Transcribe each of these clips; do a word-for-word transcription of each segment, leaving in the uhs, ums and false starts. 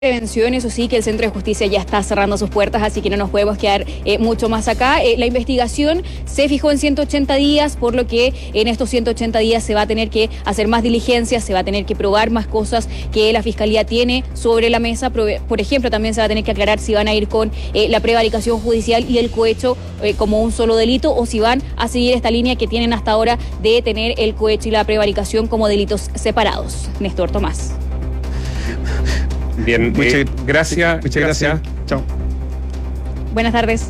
Prevención, eso sí, que el Centro de Justicia ya está cerrando sus puertas, así que no nos podemos quedar eh, mucho más acá. Eh, la investigación se fijó en ciento ochenta días, por lo que en estos ciento ochenta días se va a tener que hacer más diligencias, se va a tener que probar más cosas que la Fiscalía tiene sobre la mesa. Por ejemplo, también se va a tener que aclarar si van a ir con eh, la prevaricación judicial y el cohecho eh, como un solo delito, o si van a seguir esta línea que tienen hasta ahora de tener el cohecho y la prevaricación como delitos separados. Néstor Tomás. Bien, muchas eh, gracias. Muchas gracias. gracias. Chao. Buenas tardes.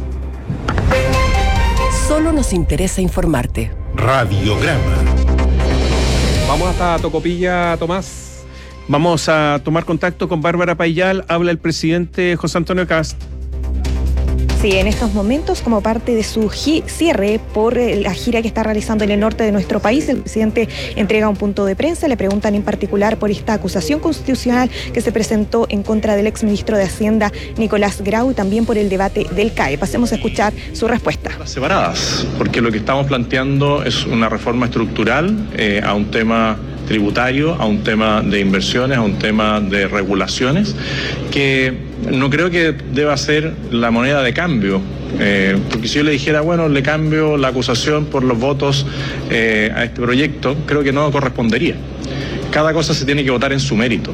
Solo nos interesa informarte. Radiograma. Vamos hasta Tocopilla, Tomás. Vamos a tomar contacto con Bárbara Payal. Habla el presidente José Antonio Kast. Sí, en estos momentos, como parte de su cierre por la gira que está realizando en el norte de nuestro país, el presidente entrega un punto de prensa. Le preguntan en particular por esta acusación constitucional que se presentó en contra del exministro de Hacienda, Nicolás Grau, y también por el debate del C A E. Pasemos a escuchar su respuesta. Separadas, porque lo que estamos planteando es una reforma estructural eh, a un tema tributario, a un tema de inversiones, a un tema de regulaciones, que no creo que deba ser la moneda de cambio, eh, porque si yo le dijera, bueno, le cambio la acusación por los votos eh, a este proyecto, creo que no correspondería. Cada cosa se tiene que votar en su mérito.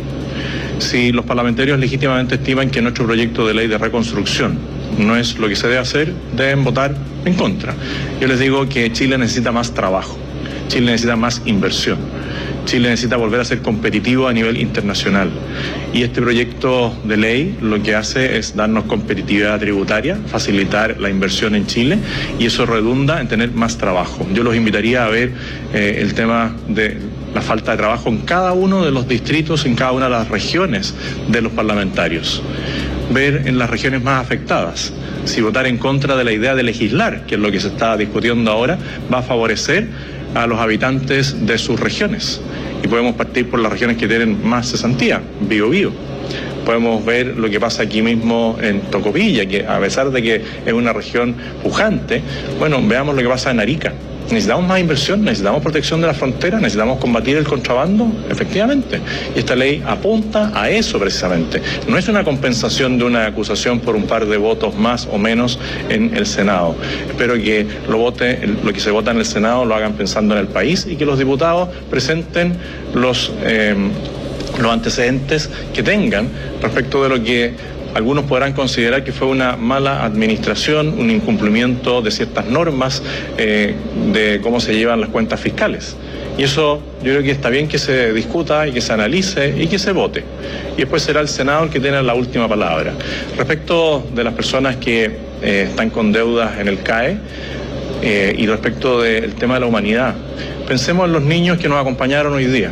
Si los parlamentarios legítimamente estiman que nuestro proyecto de ley de reconstrucción no es lo que se debe hacer, deben votar en contra. Yo les digo que Chile necesita más trabajo, Chile necesita más inversión. Chile necesita volver a ser competitivo a nivel internacional. Y este proyecto de ley lo que hace es darnos competitividad tributaria, facilitar la inversión en Chile, y eso redunda en tener más trabajo. Yo los invitaría a ver eh, el tema de la falta de trabajo en cada uno de los distritos, en cada una de las regiones de los parlamentarios. Ver en las regiones más afectadas. Si votar en contra de la idea de legislar, que es lo que se está discutiendo ahora, va a favorecer a los habitantes de sus regiones. Y podemos partir por las regiones que tienen más cesantía, Biobío. Podemos ver lo que pasa aquí mismo en Tocopilla, que a pesar de que es una región pujante, bueno, veamos lo que pasa en Arica. ¿Necesitamos más inversión? ¿Necesitamos protección de la frontera? ¿Necesitamos combatir el contrabando? Efectivamente. Y esta ley apunta a eso precisamente. No es una compensación de una acusación por un par de votos más o menos en el Senado. Espero que lo vote, lo que se vota en el Senado lo hagan pensando en el país, y que los diputados presenten los, eh, los antecedentes que tengan respecto de lo que algunos podrán considerar que fue una mala administración, un incumplimiento de ciertas normas eh, de cómo se llevan las cuentas fiscales. Y eso yo creo que está bien que se discuta y que se analice y que se vote. Y después será el Senado el que tenga la última palabra. Respecto de las personas que eh, están con deudas en el C A E eh, y respecto del tema de la humanidad, pensemos en los niños que nos acompañaron hoy día.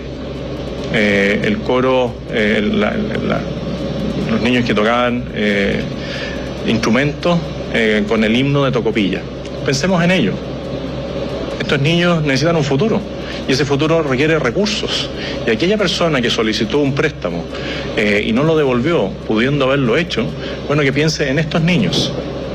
Eh, el coro, eh, la, la, los niños que tocaban eh, instrumentos eh, con el himno de Tocopilla. Pensemos en ello. Estos niños necesitan un futuro, y ese futuro requiere recursos. Y aquella persona que solicitó un préstamo eh, y no lo devolvió, pudiendo haberlo hecho, bueno, que piense en estos niños.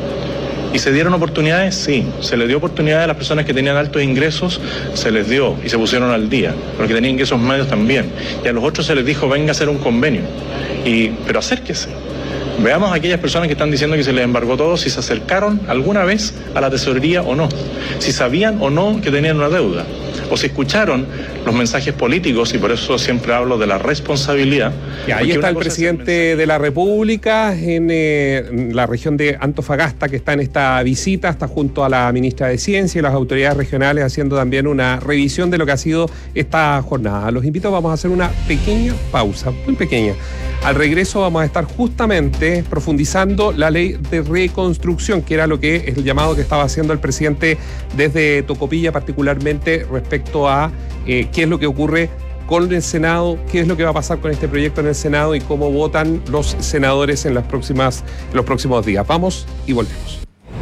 ¿Y se dieron oportunidades? Sí. ¿Se les dio oportunidades a las personas que tenían altos ingresos? Se les dio, y se pusieron al día. Los que tenían ingresos medios también. Y a los otros se les dijo, venga a hacer un convenio. Y, pero acérquese. Veamos a aquellas personas que están diciendo que se les embargó todo, si se acercaron alguna vez a la tesorería o no. Si sabían o no que tenían una deuda. O si escucharon los mensajes políticos, y por eso siempre hablo de la responsabilidad. Y ahí está el presidente de la República en, eh, en la región de Antofagasta, que está en esta visita, está junto a la ministra de Ciencia y las autoridades regionales haciendo también una revisión de lo que ha sido esta jornada. Los invito, vamos a hacer una pequeña pausa, muy pequeña. Al regreso vamos a estar justamente profundizando la ley de reconstrucción, que era lo que es el llamado que estaba haciendo el presidente desde Tocopilla, particularmente respecto a eh, qué es lo que ocurre con el Senado, qué es lo que va a pasar con este proyecto en el Senado y cómo votan los senadores en las próximas, en los próximos días. Vamos y volvemos.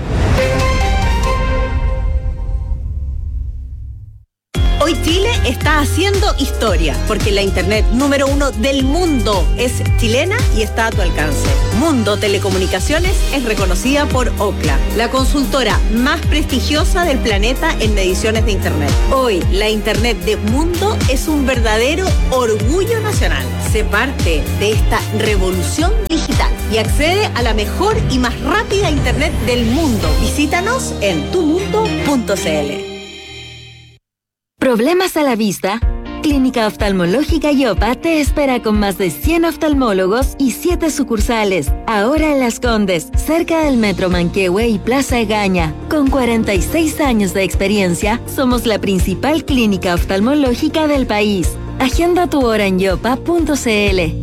Hoy Chile está está haciendo historia, porque la internet número uno del mundo es chilena y está a tu alcance. Mundo Telecomunicaciones es reconocida por Ookla, la consultora más prestigiosa del planeta en mediciones de internet. Hoy, la internet de Mundo es un verdadero orgullo nacional. Sé parte de esta revolución digital y accede a la mejor y más rápida internet del mundo. Visítanos en tu mundo punto c l. ¿Problemas a la vista? Clínica Oftalmológica Yopa te espera con más de cien oftalmólogos y siete sucursales. Ahora en Las Condes, cerca del Metro Manquehue y Plaza Egaña. Con cuarenta y seis años de experiencia, somos la principal clínica oftalmológica del país. Agenda tu hora en yopa punto c l.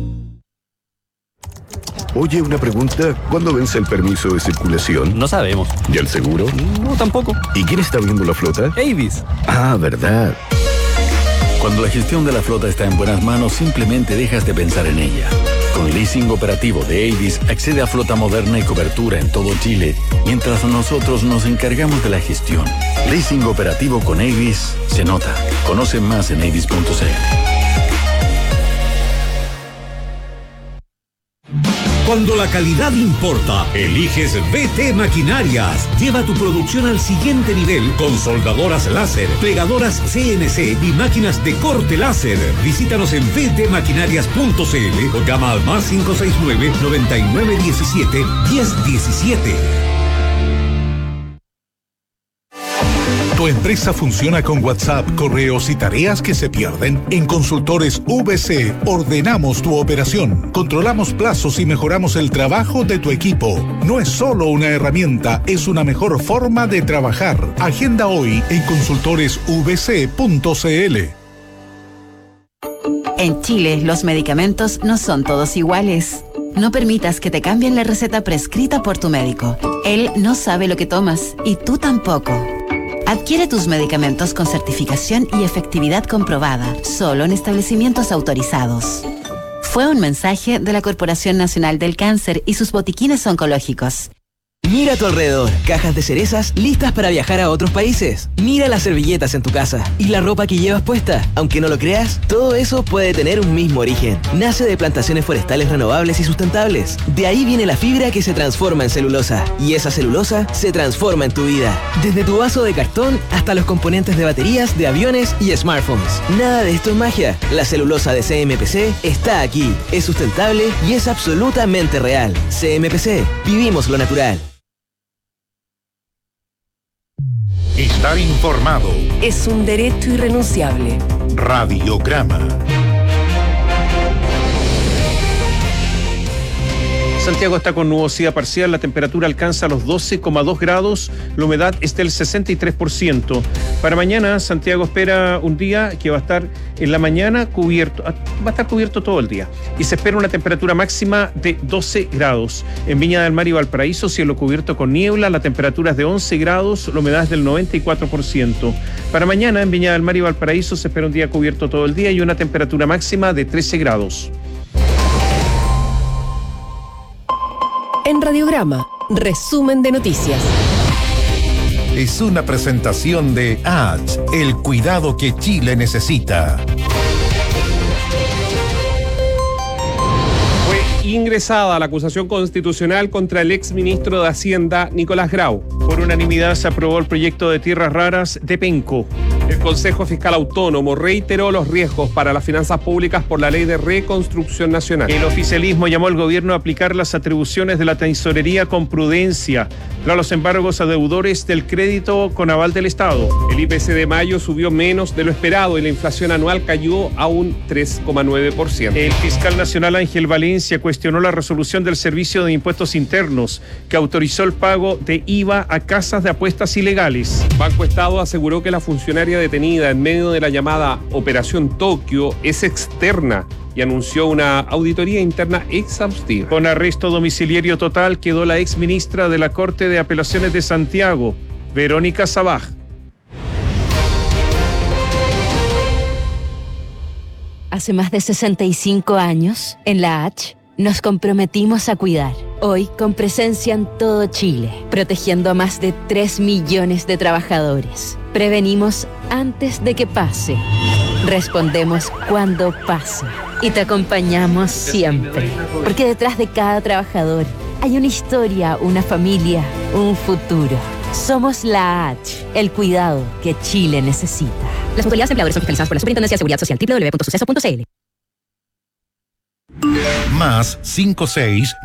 Oye, una pregunta. ¿Cuándo vence el permiso de circulación? No sabemos. ¿Y el seguro? No, tampoco. ¿Y quién está viendo la flota? Avis. Ah, verdad. Cuando la gestión de la flota está en buenas manos, simplemente dejas de pensar en ella. Con leasing operativo de Avis, accede a flota moderna y cobertura en todo Chile, mientras nosotros nos encargamos de la gestión. Leasing operativo con Avis se nota. Conoce más en avis punto c l. Cuando la calidad importa, eliges B T Maquinarias. Lleva tu producción al siguiente nivel con soldadoras láser, plegadoras C N C y máquinas de corte láser. Visítanos en b t maquinarias punto c l o llama al más cinco seis nueve, noventa y nueve diecisiete, diez diecisiete. Tu empresa funciona con WhatsApp, correos y tareas que se pierden. En Consultores V C ordenamos tu operación, controlamos plazos y mejoramos el trabajo de tu equipo. No es solo una herramienta, es una mejor forma de trabajar. Agenda hoy en consultores v c punto c l. En Chile, los medicamentos no son todos iguales. No permitas que te cambien la receta prescrita por tu médico. Él no sabe lo que tomas y tú tampoco. Adquiere tus medicamentos con certificación y efectividad comprobada, solo en establecimientos autorizados. Fue un mensaje de la Corporación Nacional del Cáncer y sus botiquines oncológicos. Mira a tu alrededor, cajas de cerezas listas para viajar a otros países. Mira las servilletas en tu casa y la ropa que llevas puesta. Aunque no lo creas, todo eso puede tener un mismo origen. Nace de plantaciones forestales renovables y sustentables. De ahí viene la fibra que se transforma en celulosa. Y esa celulosa se transforma en tu vida. Desde tu vaso de cartón hasta los componentes de baterías, de aviones y smartphones. Nada de esto es magia. La celulosa de C M P C está aquí. Es sustentable y es absolutamente real. C M P C. Vivimos lo natural. Estar informado es un derecho irrenunciable. Radiograma. Santiago está con nubosidad parcial, la temperatura alcanza los doce coma dos grados, la humedad es del sesenta y tres por ciento. Para mañana, Santiago espera un día que va a estar en la mañana cubierto, va a estar cubierto todo el día, y se espera una temperatura máxima de doce grados. En Viña del Mar y Valparaíso, cielo cubierto con niebla, la temperatura es de once grados, la humedad es del noventa y cuatro por ciento. Para mañana, en Viña del Mar y Valparaíso, se espera un día cubierto todo el día y una temperatura máxima de trece grados. En Radiograma, resumen de noticias. Es una presentación de H, el cuidado que Chile necesita. Fue ingresada la acusación constitucional contra el exministro de Hacienda, Nicolás Grau. Por unanimidad se aprobó el proyecto de tierras raras de Penco. El Consejo Fiscal Autónomo reiteró los riesgos para las finanzas públicas por la Ley de Reconstrucción Nacional. El oficialismo llamó al gobierno a aplicar las atribuciones de la tesorería con prudencia tras los embargos a deudores del crédito con aval del Estado. El I P C de mayo subió menos de lo esperado y la inflación anual cayó a un tres coma nueve por ciento. El fiscal nacional Ángel Valencia cuestionó la resolución del Servicio de Impuestos Internos que autorizó el pago de I V A a casas de apuestas ilegales. Banco Estado aseguró que la funcionaria detenida en medio de la llamada Operación Tokio es externa y anunció una auditoría interna exhaustiva. Con arresto domiciliario total quedó la exministra de la Corte de Apelaciones de Santiago, Verónica Sabaj. Hace más de sesenta y cinco años, en la H, nos comprometimos a cuidar, Hoy con presencia en todo Chile, protegiendo a más de tres millones de trabajadores. Prevenimos antes de que pase. Respondemos cuando pase. Y te acompañamos siempre. Porque detrás de cada trabajador hay una historia, una familia, un futuro. Somos la H, el cuidado que Chile necesita. Las autoridades empleadores son fiscalizadas por la Superintendencia de Seguridad Social. doble u doble u doble u punto suceso punto c l. Más cinco seis